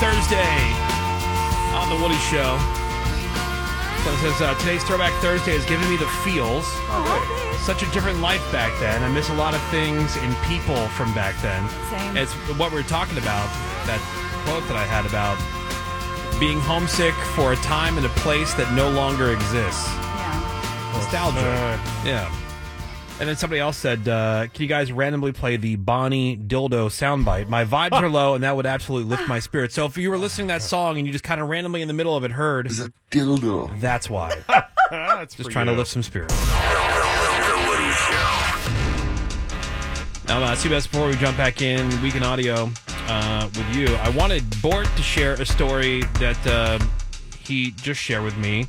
Thursday on The Woody Show. So it says, today's Throwback Thursday is giving me the feels. Such a different life back then. I miss a lot of things and people from back then. Same. It's what we were talking about, that quote that I had about being homesick for a time and a place that no longer exists. Yeah. Nostalgia. Yeah. And then somebody else said, can you guys randomly play the Bonnie Dildo soundbite? My vibes are low, and that would absolutely lift my spirits. So if you were listening to that song and you just kind of randomly in the middle of it heard, It's a dildo. that's why. That's Just for trying to you. lift some spirits. Now, CBS, before we jump back in, Week in Audio with you, I wanted Bort to share a story that he just shared with me.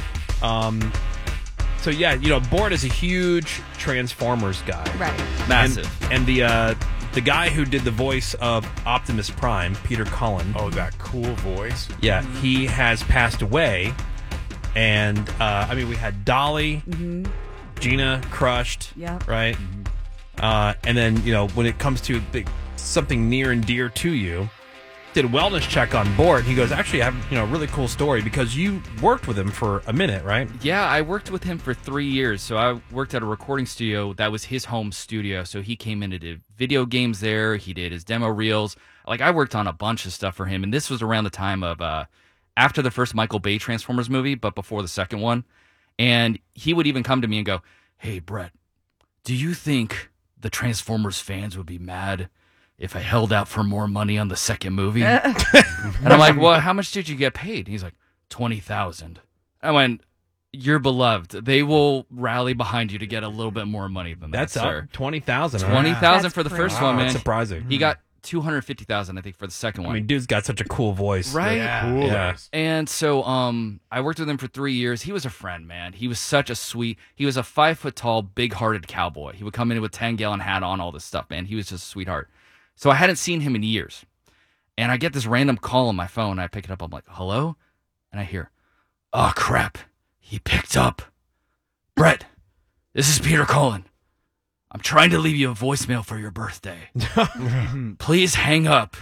So, yeah, you know, Bort is a huge Transformers guy. Right. Massive. And the guy who did the voice of Optimus Prime, Peter Cullen. Oh, that cool voice. Yeah, he has passed away. And, I mean, we had Dolly, Gina crushed, Yep. right? And then, you know, when it comes to something near and dear to you, did a wellness check on Bort. He goes, actually, I have, a really cool story because you worked with him for a minute, right? Yeah, I worked with him for 3 years. So I worked at a recording studio that was his home studio. So he came in and did video games there. He did his demo reels. Like, I worked on a bunch of stuff for him. And this was around the time of after the first Michael Bay Transformers movie, but before the second one. And he would even come to me and go, hey, Brett, do you think the Transformers fans would be mad if I held out for more money on the second movie? And I'm like, well, how much did you get paid? He's like, $20,000. I went, you're beloved. They will rally behind you to get a little bit more money than That's that, sir. up 20,000. $20,000 for the That's first crazy. one, man. That's surprising. He got $250,000, I think, for the second I one. mean, dude's got such a cool voice. Right? Cool. Yeah. And so I worked with him for 3 years. He was a friend, man. He was such a he was a 5 foot tall, big hearted cowboy. He would come in with 10-gallon hat on, all this stuff, man. He was just a sweetheart. So I hadn't seen him in years. And I get this random call on my phone. I pick it up. I'm like, hello? And I hear, oh, crap. He picked up. Brett, this is Peter Cullen. I'm trying to leave you a voicemail for your birthday. Please hang up.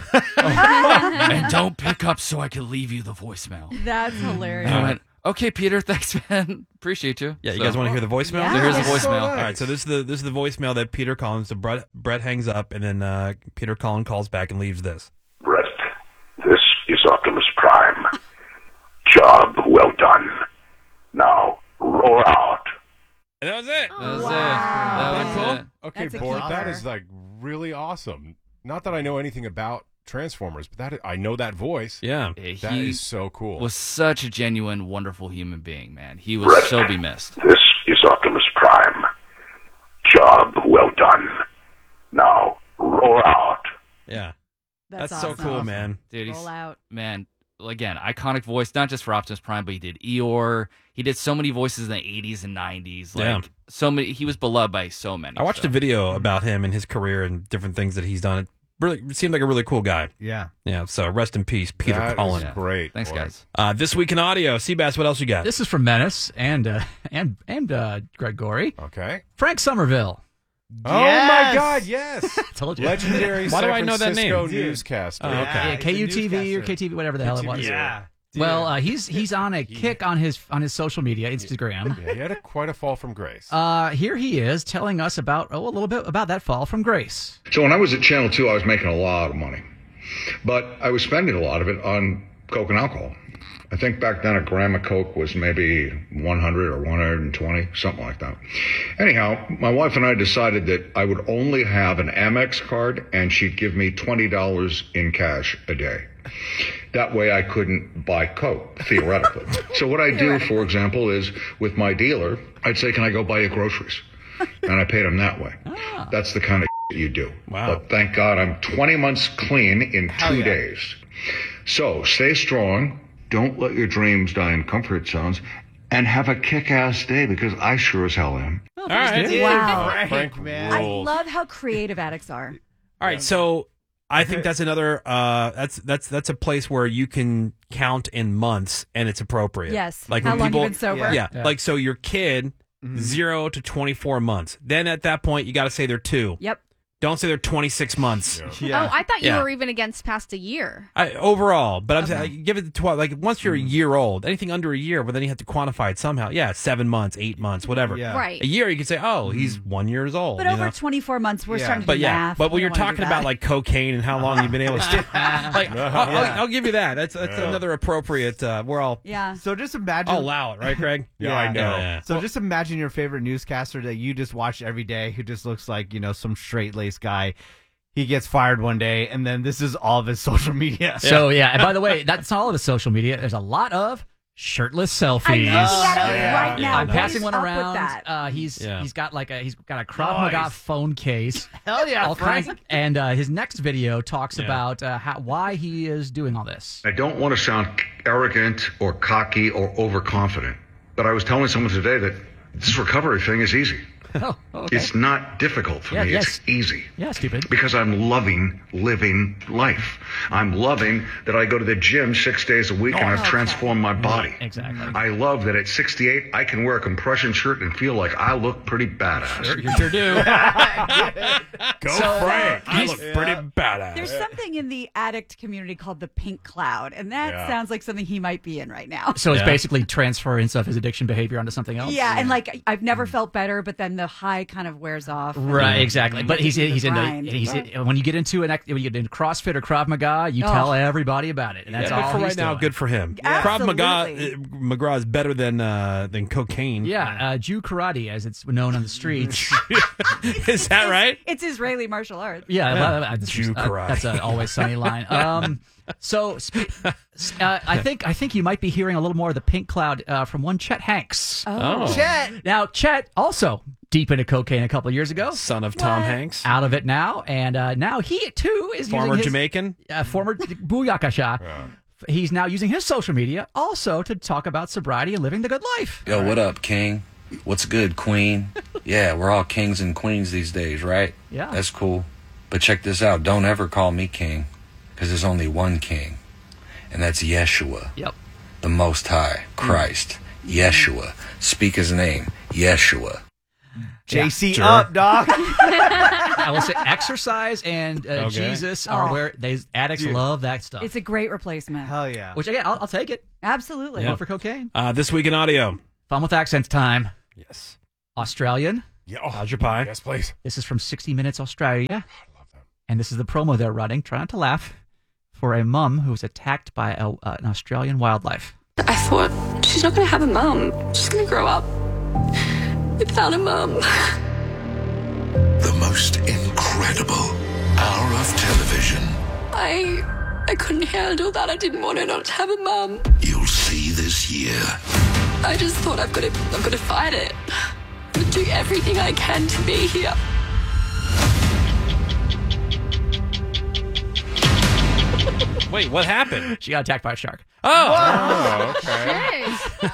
And don't pick up so I can leave you the voicemail. That's hilarious. And I went, okay, Peter, thanks, man. Appreciate you. Yeah, you So- guys want to hear the voicemail? Yeah. So here's the That's voicemail. All right, so this is the voicemail that Peter Cullen. So Brett hangs up, and then Peter Cullen calls back and leaves this. Brett, this is Optimus Prime. Job well done. Now, roar out. And that was it. That was Wow. it. That was Cool. it. Okay, That's a Bort, that keeper. is like really awesome. Not that I know anything about Transformers, but I know that voice. Yeah. That He is so cool. was such a genuine, wonderful human being, man. He was so be missed. This is Optimus Prime. Job well done. Now, roar out. Yeah. That's awesome. so cool, man. Dude, he's, Roll out. man, again, iconic voice, not just for Optimus Prime, but he did Eeyore. He did so many voices in the 80s and 90s. Like, Yeah. so many. He was beloved by so many. I watched so. a video about him and his career and different things that he's done. It really seemed like a really cool guy. Yeah. Yeah. So rest in peace, Peter That is Cullen. great. Thanks, boy. guys. This week in audio, Seabass, what else you got? This is from Menace and Greg Gorey. Okay. Frank Somerville. Oh my God! Yes. Told you. Legendary Why do San I know that Francisco name? newscaster. Oh, okay. Yeah, he's a KUTV or newscaster. KTV, whatever the hell it was. Yeah. Well, he's on a kick on his social media, Instagram. Yeah, he had quite a fall from grace. Here he is telling us about a little bit about that fall from grace. So when I was at Channel 2, I was making a lot of money. But I was spending a lot of it on Coke and alcohol. I think back then a gram of Coke was maybe 100 or 120, something like that. Anyhow, my wife and I decided that I would only have an Amex card and she'd give me $20 in cash a day. That way I couldn't buy Coke, theoretically. So what I do, for example, is with my dealer, I'd say, can I go buy you groceries? And I paid him that way. That's the kind of you do. Wow. But thank God I'm 20 months clean in 2 days. So stay strong. Don't let your dreams die in comfort zones. And have a kick-ass day, because I sure as hell am. All right. Wow. Frank man. I rules. love how creative addicts are. All right. So I think that's another. That's a place where you can count in months and it's appropriate. Yes. Like How when long people. you've been sober. Yeah. Yeah. Like so, your kid 0 to 24 months. Then at that point, you got to say they're 2. Yep. Don't say they're 26 months. Yeah. Oh, I thought you Yeah. were even against past a year. Overall, but I'm saying give it to 12. Like once you're a year old, anything under a year, well, then you have to quantify it somehow. Yeah, 7 months, 8 months, whatever. Yeah. Right. A year, you can say, oh, he's 1 year old. But you over know? 24 months, we're Yeah. starting to But do yeah, math. but when We you're don't wanna talking do about that. like cocaine and how long you've been able to stay, like I'll give you that. That's another appropriate. We're all Yeah. So just imagine. I'll allow it, right, Craig? Yeah, I know. Yeah. So just imagine your favorite newscaster that you just watch every day who just looks like, some straight-laced guy. He gets fired one day, and then this is all of his social media. So, yeah. And by the way, that's not all of his social media. There's a lot of shirtless selfies. I'm looking at it yeah. right now. I'm What passing is one up around. With that? He's Yeah. got a Krav Maga Nice. phone case. Hell yeah, all Frank. kinds. And his next video talks about why he is doing all this. I don't want to sound arrogant or cocky or overconfident, but I was telling someone today that this recovery thing is easy. Oh, okay. It's not difficult for Yeah, me. yes. It's easy. Yeah, stupid. Because I'm loving living life. I'm loving that I go to the gym 6 days a week and I've transformed my body. Exactly. I love that at 68 I can wear a compression shirt and feel like I look pretty badass. You sure do. Go Frank. I look pretty badass. There's something in the addict community called the pink cloud, and that Yeah. sounds like something he might be in right now. So it's Yeah. basically transference of his addiction behavior onto something else. Yeah, and like I've never felt better, but then the high kind of wears off. Right, exactly. But he's into grind. when you get into when you get into CrossFit or Krav Maga, you tell everybody about it, and that's But all for he's right now, doing. good for him. Krav Maga is better than cocaine. Yeah, Jew karate, as it's known on the streets. Is that right? It's Israeli martial arts. Yeah, Jew karate. That's an always sunny line. I think you might be hearing a little more of the pink cloud from one Chet Hanks. Oh. Chet. Now, Chet also deep into cocaine a couple of years ago. Son of Tom Hanks. Out of it now, and now he too is Former using his, Jamaican. former Booyakasha. He's now using his social media also to talk about sobriety and living the good life. Yo, what up, King? What's good, Queen? Yeah, we're all kings and queens these days, right? Yeah. That's cool. But check this out. Don't ever call me king, because there's only one king, and that's Yeshua. Yep. The Most High, Christ. Yeshua. Speak his name. Yeshua. JC sure. up, dog. I will say exercise and Jesus are Oh. where addicts love that stuff. It's a great replacement. Hell yeah. Which again, I'll take it. Absolutely. Going for cocaine. This week in audio. Fun with accents time. Yes. Australian. Yeah. How's your pie? Yes, please. This is from 60 Minutes Australia. And this is the promo they're running, try not to laugh, for a mum who was attacked by an Australian wildlife. I thought, she's not going to have a mum. She's going to grow up without a mum. The most incredible hour of television. I couldn't handle that. I didn't want her not to have a mum. You'll see this year. I just thought I've got to fight it. I've got to do everything I can to be here. Wait, what happened? She got attacked by a shark. Oh, okay.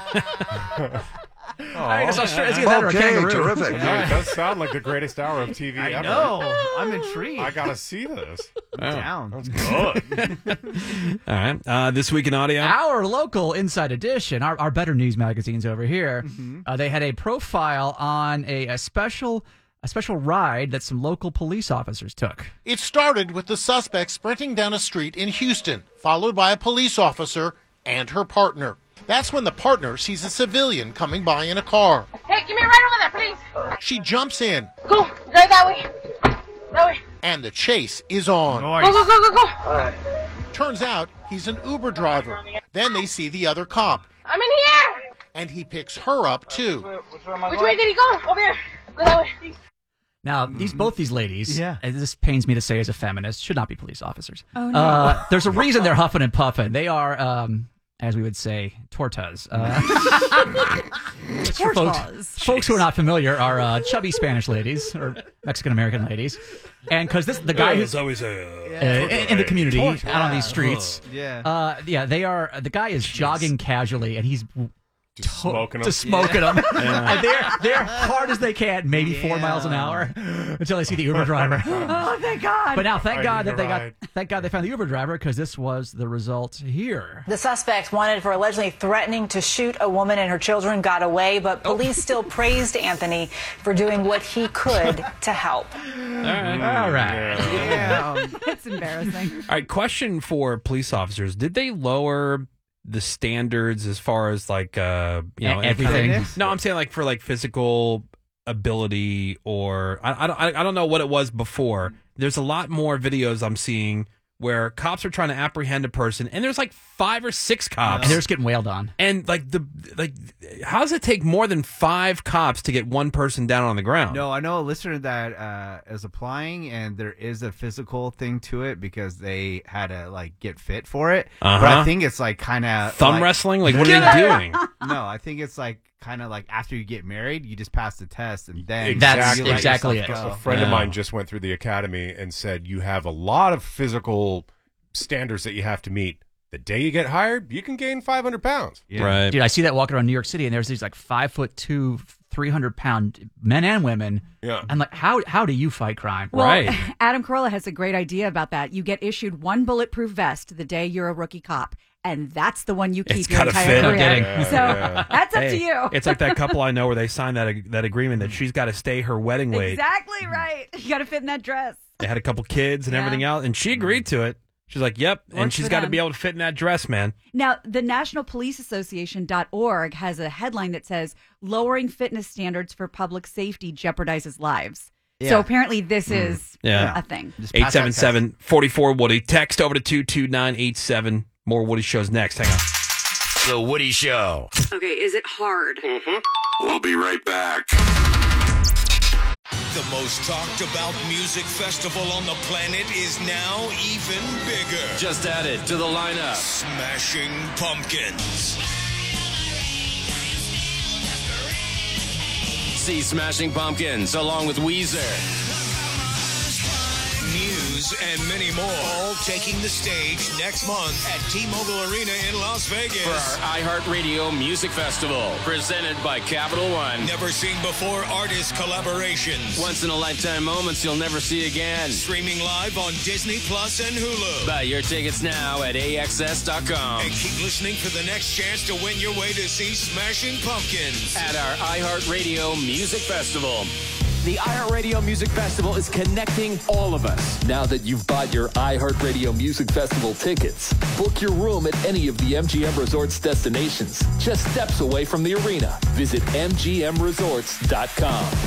I guess Australia is that or a kangaroo. terrific. Yeah, it does sound like the greatest hour of TV ever. No, I'm intrigued. I gotta see this. Down. That's good. All right. This week in audio. Our local Inside Edition, our better news magazines over here, they had a profile on a special ride that some local police officers took. It started with the suspect sprinting down a street in Houston, followed by a police officer and her partner. That's when the partner sees a civilian coming by in a car. Hey, give me a ride over there, please. She jumps in. Go, right that way. That way. And the chase is on. Go, go, go, go, go. All right. Turns out he's an Uber driver. Then they see the other cop. I'm in here. And he picks her up, too. Which way did he go? Over here. Go that way. Now, both these ladies, and this pains me to say as a feminist, should not be police officers. Oh, no. There's a reason they're huffing and puffing. They are, as we would say, tortas. For folks who are not familiar are chubby Spanish ladies or Mexican American ladies, and because the guy who's always in the community out on these streets, Yeah. the guy is jogging casually, and he's Smoking them. Just smoking them. And they're hard as they can, maybe 4 miles an hour, until they see the Uber driver. Oh, thank God. But now, thank God they found the Uber driver, because this was the result here. The suspect wanted for allegedly threatening to shoot a woman and her children got away, but police still praised Anthony for doing what he could to help. All right. Yeah. It's embarrassing. All right, question for police officers. Did they lower the standards as far as like everything? No, I'm saying like for like physical ability, or I don't know what it was before. There's a lot more videos I'm seeing where cops are trying to apprehend a person, and there's like 5 or 6 cops, and they're just getting wailed on. And how does it take more than 5 cops to get one person down on the ground? No, I know a listener that is applying, and there is a physical thing to it because they had to like get fit for it. But I think it's like kind of thumb wrestling. Like, what are they doing? No, I think it's like kind of like after you get married, you just pass the test, and then that's you let exactly it. yourself go. A friend of mine just went through the academy and said you have a lot of physical standards that you have to meet. The day you get hired, you can gain 500 pounds. Yeah. Right. Dude, I see that walking around New York City, and there's these like 5'2", 300-pound men and women. Yeah. I'm like, how do you fight crime? Well, right. Adam Carolla has a great idea about that. You get issued one bulletproof vest the day you're a rookie cop, and that's the one you keep your entire career. So that's up to you. It's like that couple I know where they signed that agreement that she's got to stay her wedding weight. Exactly right. You got to fit in that dress. They had a couple kids and everything else, and she agreed to it. She's like, yep, and Works she's for got to them. be able to fit in that dress, man. Now, the National Police Association.org has a headline that says, lowering fitness standards for public safety jeopardizes lives. Yeah. So apparently this is a thing. 877-44-WOODY. Text over to 22987. More Woody Shows next. Hang on. The Woody Show. Okay, is it hard? We'll be right back. The most talked about music festival on the planet is now even bigger. Just added to the lineup. Smashing Pumpkins. See Smashing Pumpkins along with Weezer. Muse and many more, all taking the stage next month at T-Mobile Arena in Las Vegas. For our iHeartRadio Music Festival, presented by Capital One. Never seen before artist collaborations. Once-in-a-lifetime moments you'll never see again. Streaming live on Disney Plus and Hulu. Buy your tickets now at AXS.com. And keep listening for the next chance to win your way to see Smashing Pumpkins. At our iHeartRadio Music Festival. The iHeartRadio Music Festival is connecting all of us. Now that you've bought your iHeartRadio Music Festival tickets, book your room at any of the MGM Resorts destinations, just steps away from the arena. Visit MGMResorts.com.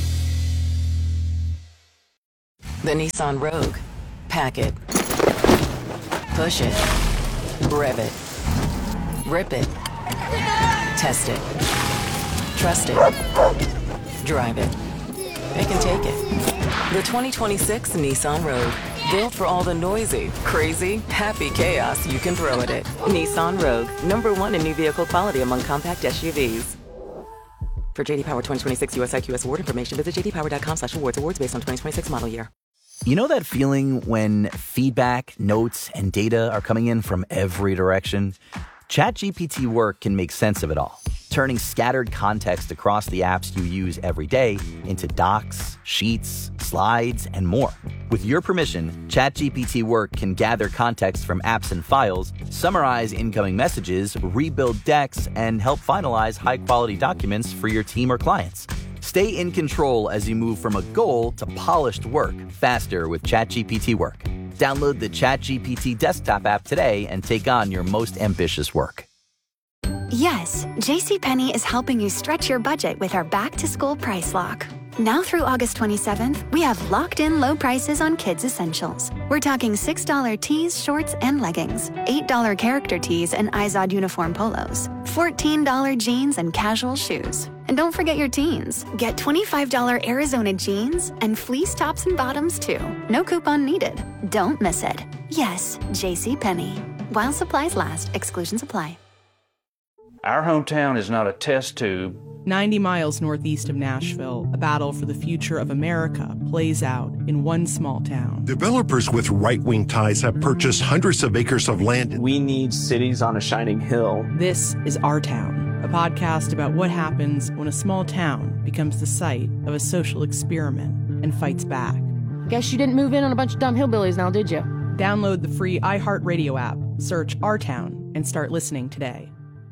The Nissan Rogue. Pack it. Push it. Rev it. Rip it. Test it. Trust it. Drive it. It can take it. The 2026 Nissan Rogue. Built for all the noisy, crazy, happy chaos you can throw at it. Nissan Rogue. #1 in new vehicle quality among compact SUVs. For JD Power 2026 US IQS award information, visit jdpower.com/awards. Awards based on 2026 model year. You know that feeling when feedback, notes, and data are coming in from every direction? ChatGPT Work can make sense of it all, turning scattered context across the apps you use every day into docs, sheets, slides, and more. With your permission, ChatGPT Work can gather context from apps and files, summarize incoming messages, rebuild decks, and help finalize high-quality documents for your team or clients. Stay in control as you move from a goal to polished work faster with ChatGPT Work. Download the ChatGPT desktop app today and take on your most ambitious work. Yes, JCPenney is helping you stretch your budget with our back-to-school price lock. Now through August 27th, we have locked-in low prices on kids' essentials. We're talking $6 tees, shorts, and leggings, $8 character tees and Izod uniform polos, $14 jeans and casual shoes. And don't forget your teens. Get $25 Arizona jeans and fleece tops and bottoms, too. No coupon needed. Don't miss it. Yes, JCPenney. While supplies last, exclusions apply. Our hometown is not a test tube. 90 miles northeast of Nashville, a battle for the future of America plays out in one small town. Developers with right-wing ties have purchased hundreds of acres of land. We need cities on a shining hill. This is our town. a podcast about what happens when a small town becomes the site of a social experiment and fights back. Guess you didn't move in on a bunch of dumb hillbillies now, did you? Download the free iHeartRadio app, search Our Town, and start listening today.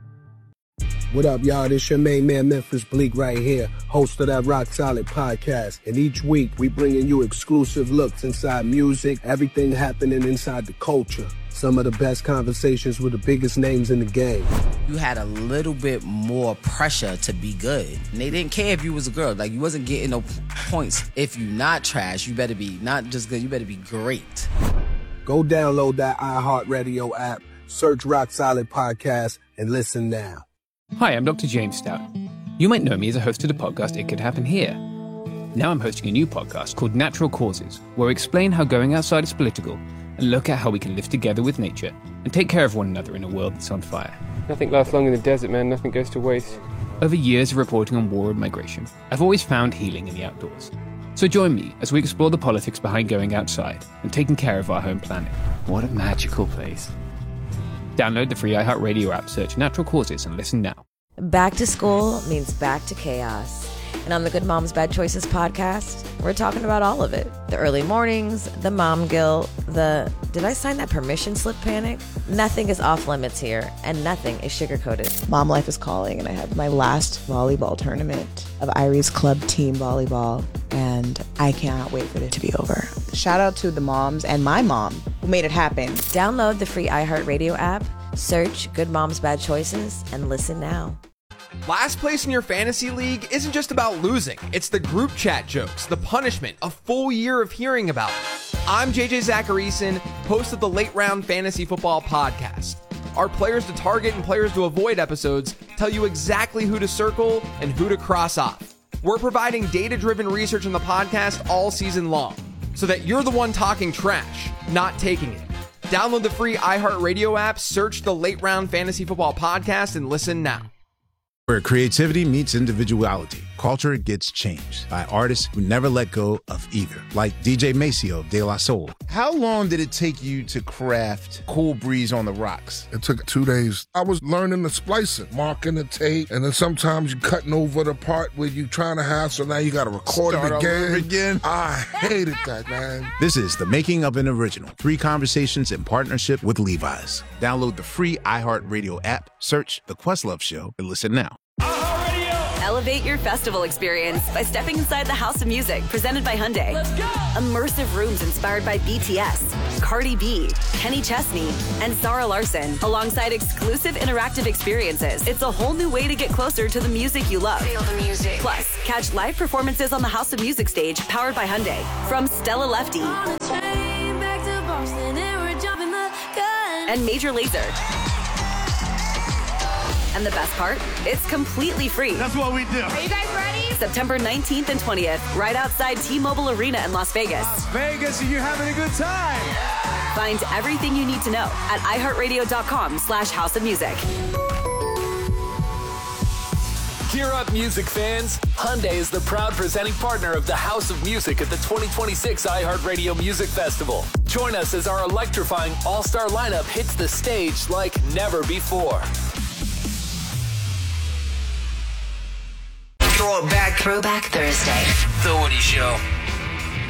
What up, y'all? This your main man, Memphis Bleak, right here, host of that Rock Solid podcast. And each week, we bringing you exclusive looks inside music, everything happening inside the culture. Some of the best conversations with the biggest names in the game. You had a little bit more pressure to be good. And they didn't care if you was a girl. Like, you wasn't getting no points. If you not trash, you better be not just good, you better be great. Go download that iHeartRadio app, search Rock Solid Podcast, and listen now. Hi, I'm Dr. James Stout. You might know me as a host of the podcast It Could Happen Here. Now I'm hosting a new podcast called Natural Causes, where we explain how going outside is political and look at how we can live together with nature and take care of one another in a world that's on fire. Nothing lasts long in the desert, man. Nothing goes to waste. Over years of reporting on war and migration, I've always found healing in the outdoors. So join me as we explore the politics behind going outside and taking care of our home planet. What a magical place. Download the free iHeartRadio app, search Natural Causes, and listen now. Back to school means back to chaos. And on the Good Moms Bad Choices podcast, we're talking about all of it. The early mornings, the mom guilt, the did I sign that permission slip panic? Nothing is off limits here, and nothing is sugar-coated. Mom life is calling, and I have my last volleyball tournament of Irie's club team volleyball, and I cannot wait for it to be over. Shout out to the moms and my mom who made it happen. Download the free iHeartRadio app, search Good Moms Bad Choices, and listen now. Last place in your fantasy league isn't just about losing. It's the group chat jokes, the punishment, a full year of hearing about it. I'm JJ Zacharyson, host of the Late Round Fantasy Football Podcast. Our players to target and players to avoid episodes tell you exactly who to circle and who to cross off. We're providing data-driven research on the podcast all season long, so that you're the one talking trash, not taking it. Download the free iHeartRadio app, search the Late Round Fantasy Football Podcast, and listen now. Where creativity meets individuality, culture gets changed by artists who never let go of either, like DJ Maceo of De La Soul. How long did it take you to craft Cool Breeze on the Rocks? It took 2 days. I was learning the splicing, marking the tape, and then sometimes you're cutting over the part where you're trying to have, so now you got to record it again. I hated that, man. This is the making of an original. 3 conversations in partnership with Levi's. Download the free iHeartRadio app, search The Questlove Show, and listen now. Elevate your festival experience by stepping inside the House of Music, presented by Hyundai. Let's go! Immersive rooms inspired by BTS, Cardi B, Kenny Chesney, and Sarah Larson, alongside exclusive interactive experiences. It's a whole new way to get closer to the music you love. Feel the music. Plus, catch live performances on the House of Music stage, powered by Hyundai, from Stella Lefty and Major Lazer. And the best part? It's completely free. That's what we do. Are you guys ready? September 19th and 20th, right outside T-Mobile Arena in Las Vegas. Vegas, and you're having a good time. Find everything you need to know at iHeartRadio.com/House of Music. Gear up, music fans. Hyundai is the proud presenting partner of the House of Music at the 2026 iHeartRadio Music Festival. Join us as our electrifying all-star lineup hits the stage like never before. Throw it back. Throwback Thursday. The Woody Show.